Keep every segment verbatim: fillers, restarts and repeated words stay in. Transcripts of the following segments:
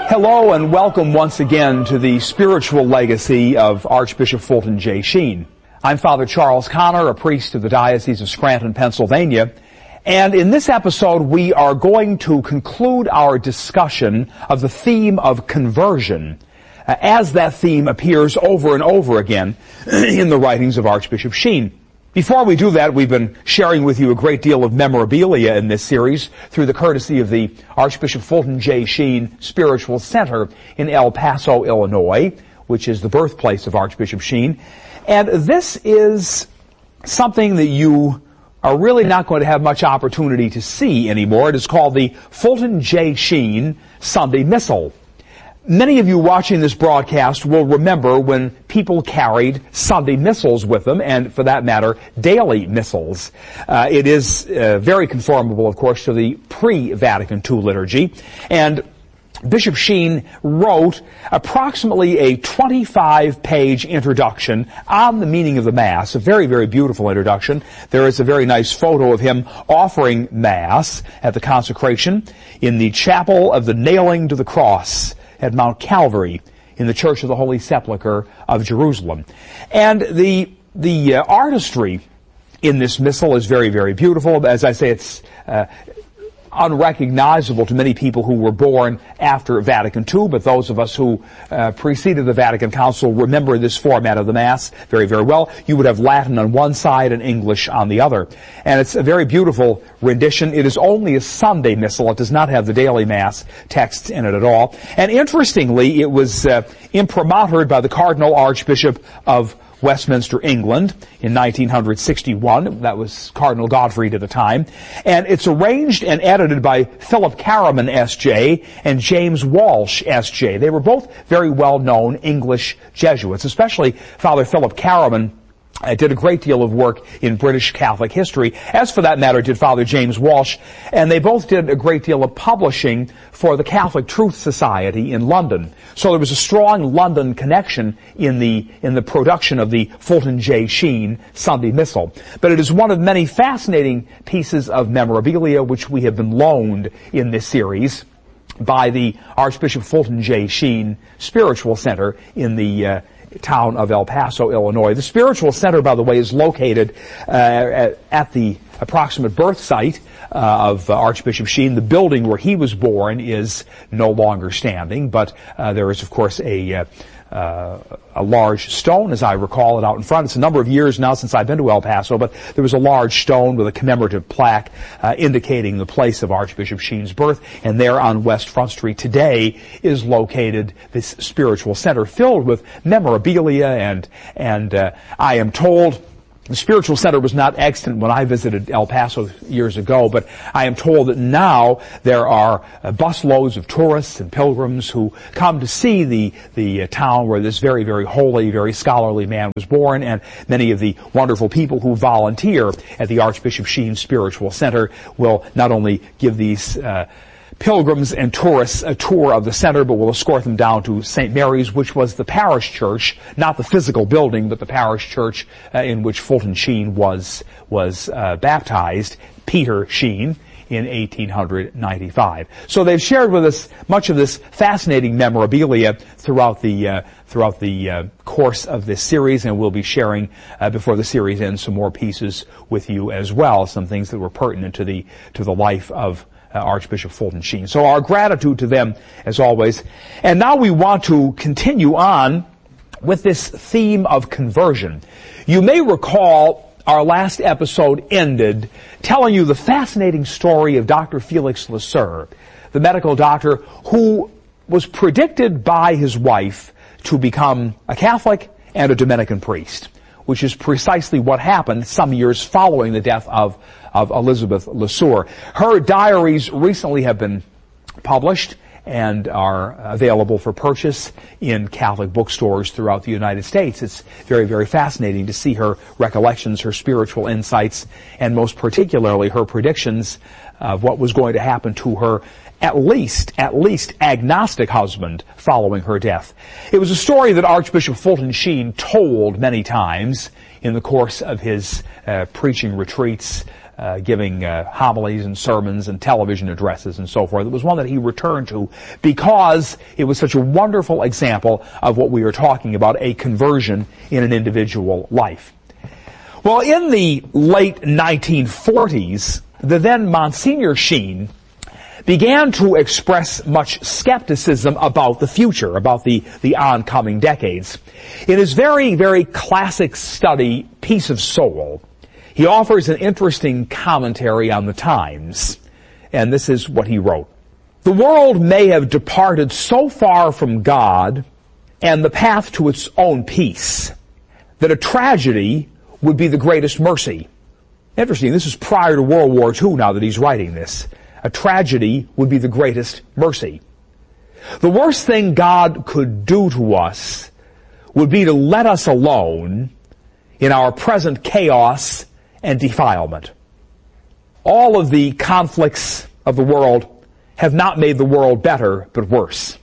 Hello and welcome once again to the spiritual legacy of Archbishop Fulton J. Sheen. I'm Father Charles Connor, a priest of the Diocese of Scranton, Pennsylvania, and in this episode we are going to conclude our discussion of the theme of conversion, uh, as that theme appears over and over again in the writings of Archbishop Sheen. Before we do that, we've been sharing with you a great deal of memorabilia in this series through the courtesy of the Archbishop Fulton J. Sheen Spiritual Center in El Paso, Illinois, which is the birthplace of Archbishop Sheen. And this is something that you are really not going to have much opportunity to see anymore. It is called the Fulton J. Sheen Sunday Missal. Many of you watching this broadcast will remember when people carried Sunday missals with them, and for that matter, daily missals. Uh, it is uh, very conformable, of course, to the pre-Vatican two liturgy. And Bishop Sheen wrote approximately a twenty-five page introduction on the meaning of the Mass, a very, very beautiful introduction. There is a very nice photo of him offering Mass at the consecration in the chapel of the Nailing to the Cross at Mount Calvary in the Church of the Holy Sepulchre of Jerusalem. And the the uh, artistry in this missal is very, very beautiful. As I say, it's uh, unrecognizable to many people who were born after Vatican two, but those of us who uh, preceded the Vatican Council remember this format of the Mass very, very well. You would have Latin on one side and English on the other. And it's a very beautiful rendition. It is only a Sunday Missal. It does not have the daily Mass texts in it at all. And interestingly, it was uh, imprimatur by the Cardinal Archbishop of Westminster, England, in nineteen sixty-one. That was Cardinal Godfrey at the time. And it's arranged and edited by Philip Caraman, S J, and James Walsh, S J. They were both very well-known English Jesuits, especially Father Philip Caraman. I did a great deal of work in British Catholic history, as for that matter did Father James Walsh, and they both did a great deal of publishing for the Catholic Truth Society in London. So there was a strong London connection in the in the production of the Fulton J. Sheen Sunday Missal. But it is one of many fascinating pieces of memorabilia which we have been loaned in this series by the Archbishop Fulton J. Sheen Spiritual Center in the uh, town of El Paso, Illinois. The Spiritual Center, by the way, is located uh, at, at the approximate birth site uh, of uh, Archbishop Sheen. The building where he was born is no longer standing, but uh, there is, of course, a uh, uh, a large stone, as I recall it, out in front. It's a number of years now since I've been to El Paso, but there was a large stone with a commemorative plaque uh, indicating the place of Archbishop Sheen's birth, and there on West Front Street today is located this spiritual center filled with memorabilia, and and uh, I am told the Spiritual Center was not extant when I visited El Paso years ago, but I am told that now there are uh, busloads of tourists and pilgrims who come to see the the uh, town where this very, very holy, very scholarly man was born, and many of the wonderful people who volunteer at the Archbishop Sheen Spiritual Center will not only give these uh pilgrims and tourists a tour of the center, but will escort them down to Saint Mary's, which was the parish church, not the physical building, but the parish church uh, in which Fulton Sheen was was uh, baptized, Peter Sheen, in eighteen ninety-five. So they've shared with us much of this fascinating memorabilia throughout the uh, throughout the uh, course of this series, and we'll be sharing uh, before the series ends some more pieces with you as well, some things that were pertinent to the to the life of Uh, Archbishop Fulton Sheen. So our gratitude to them, as always. And now we want to continue on with this theme of conversion. You may recall our last episode ended telling you the fascinating story of Doctor Felix Lesueur, the medical doctor who was predicted by his wife to become a Catholic and a Dominican priest, which is precisely what happened some years following the death of of Elizabeth Lesueur. Her diaries recently have been published and are available for purchase in Catholic bookstores throughout the United States. It's very, very fascinating to see her recollections, her spiritual insights, and most particularly her predictions of what was going to happen to her at least, at least agnostic husband following her death. It was a story that Archbishop Fulton Sheen told many times in the course of his uh, preaching retreats uh, giving uh, homilies and sermons and television addresses and so forth. It was one that he returned to because it was such a wonderful example of what we are talking about, a conversion in an individual life. Well, in the late nineteen forties, the then Monsignor Sheen began to express much skepticism about the future, about the, the oncoming decades. In his very, very classic study, Peace of Soul, he offers an interesting commentary on the times, and this is what he wrote. The world may have departed so far from God and the path to its own peace that a tragedy would be the greatest mercy. Interesting, this is prior to World War Two now that he's writing this. A tragedy would be the greatest mercy. The worst thing God could do to us would be to let us alone in our present chaos and defilement. All of the conflicts of the world have not made the world better, but worse.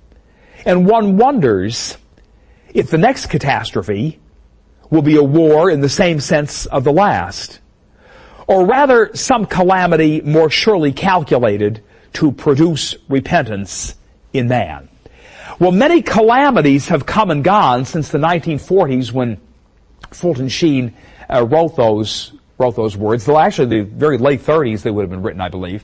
And one wonders if the next catastrophe will be a war in the same sense of the last, or rather some calamity more surely calculated to produce repentance in man. Well, many calamities have come and gone since the nineteen forties when Fulton Sheen uh, wrote those wrote those words. Though actually the very late thirties they would have been written, I believe.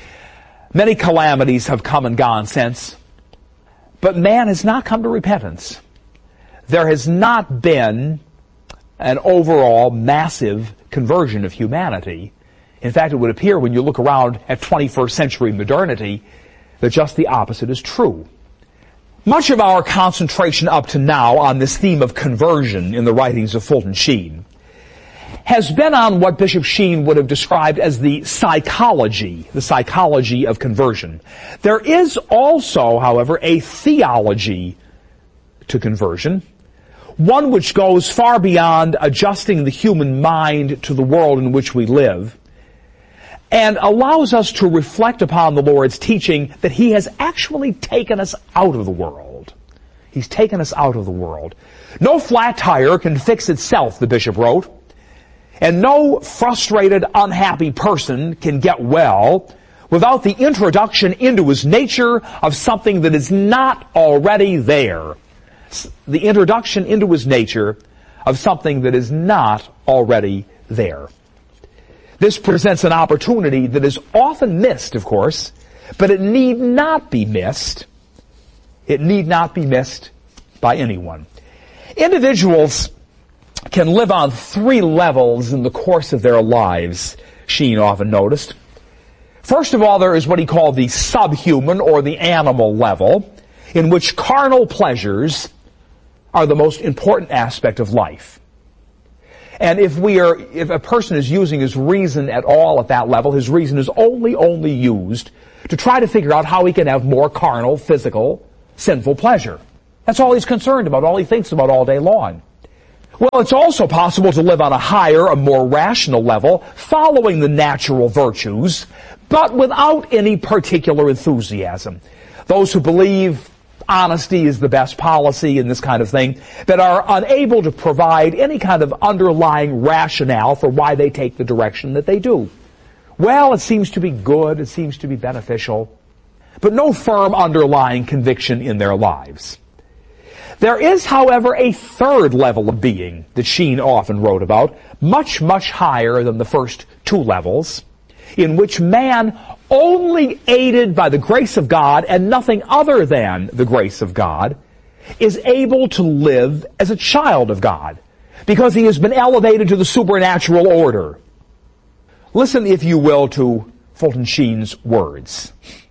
Many calamities have come and gone since, but man has not come to repentance. There has not been an overall massive conversion of humanity. In fact, it would appear when you look around at twenty-first century modernity that just the opposite is true. Much of our concentration up to now on this theme of conversion in the writings of Fulton Sheen has been on what Bishop Sheen would have described as the psychology, the psychology of conversion. There is also, however, a theology to conversion, one which goes far beyond adjusting the human mind to the world in which we live, and allows us to reflect upon the Lord's teaching that He has actually taken us out of the world. He's taken us out of the world. No flat tire can fix itself, the bishop wrote, and no frustrated, unhappy person can get well without the introduction into his nature of something that is not already there. The introduction into his nature of something that is not already there. This presents an opportunity that is often missed, of course, but it need not be missed. It need not be missed by anyone. Individuals can live on three levels in the course of their lives, Sheen often noticed. First of all, there is what he called the subhuman or the animal level, in which carnal pleasures are the most important aspect of life. And if we are, if a person is using his reason at all at that level, his reason is only, only used to try to figure out how he can have more carnal, physical, sinful pleasure. That's all he's concerned about, all he thinks about all day long. Well, it's also possible to live on a higher, a more rational level, following the natural virtues, but without any particular enthusiasm. Those who believe honesty is the best policy and this kind of thing, that are unable to provide any kind of underlying rationale for why they take the direction that they do. Well, it seems to be good, it seems to be beneficial, but no firm underlying conviction in their lives. There is, however, a third level of being that Sheen often wrote about, much, much higher than the first two levels, in which man, only aided by the grace of God and nothing other than the grace of God, is able to live as a child of God, because he has been elevated to the supernatural order. Listen, if you will, to Fulton Sheen's words.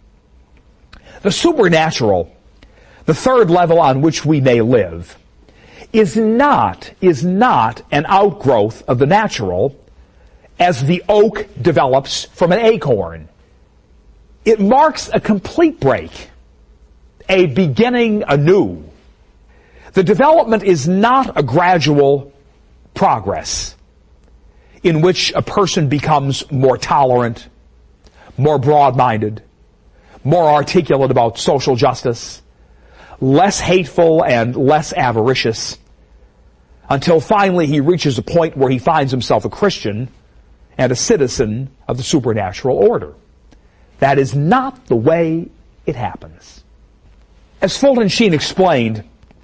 The supernatural, the third level on which we may live, is not, is not an outgrowth of the natural, as the oak develops from an acorn. It marks a complete break, a beginning anew. The development is not a gradual progress in which a person becomes more tolerant, more broad-minded, more articulate about social justice, less hateful and less avaricious, until finally he reaches a point where he finds himself a Christian and a citizen of the supernatural order. That is not the way it happens. As Fulton Sheen explained,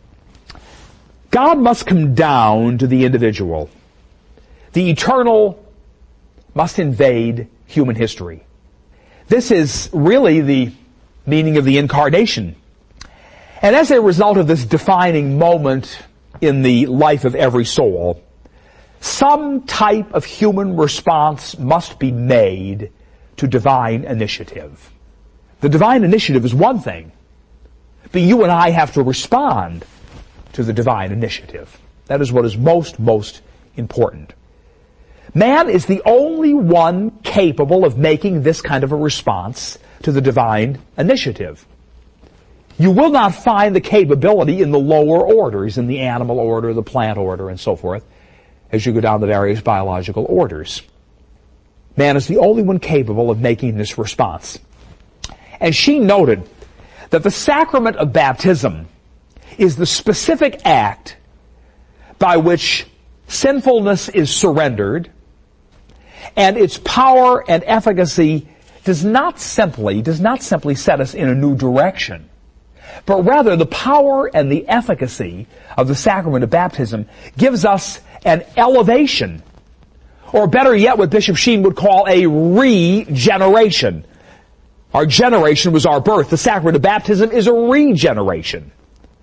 God must come down to the individual. The eternal must invade human history. This is really the meaning of the incarnation. And as a result of this defining moment in the life of every soul, some type of human response must be made to divine initiative. The divine initiative is one thing, but you and I have to respond to the divine initiative. That is what is most, most important. Man is the only one capable of making this kind of a response to the divine initiative. You will not find the capability in the lower orders, in the animal order, the plant order, and so forth, as you go down the various biological orders. Man is the only one capable of making this response. And she noted that the sacrament of baptism is the specific act by which sinfulness is surrendered, and its power and efficacy does not simply, does not simply set us in a new direction, but rather the power and the efficacy of the sacrament of baptism gives us an elevation, or better yet, what Bishop Sheen would call a regeneration. Our generation was our birth. The sacrament of baptism is a regeneration.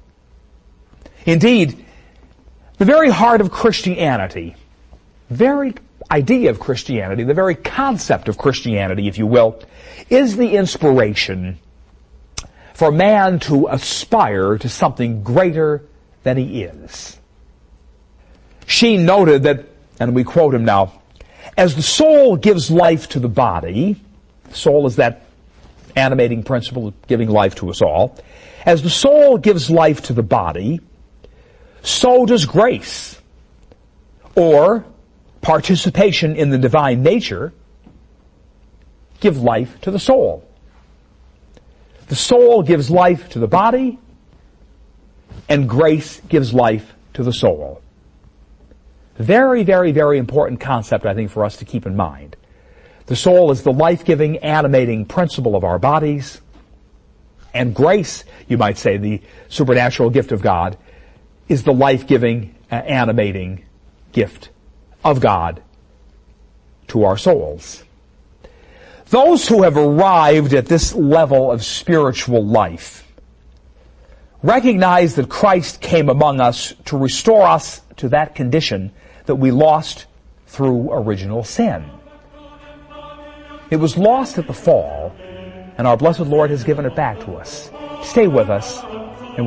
Indeed, the very heart of Christianity, very idea of Christianity, the very concept of Christianity, if you will, is the inspiration for man to aspire to something greater than he is. Sheen noted that, and we quote him now, as the soul gives life to the body, the soul is that animating principle of giving life to us all, as the soul gives life to the body, so does grace, or participation in the divine nature, give life to the soul. The soul gives life to the body, and grace gives life to the soul. Very, very, very important concept, I think, for us to keep in mind. The soul is the life-giving, animating principle of our bodies, and grace, you might say, the supernatural gift of God, is the life-giving, uh, animating gift of God to our souls. Those who have arrived at this level of spiritual life recognize that Christ came among us to restore us to that condition that we lost through original sin. It was lost at the fall, and our blessed Lord has given it back to us. Stay with us.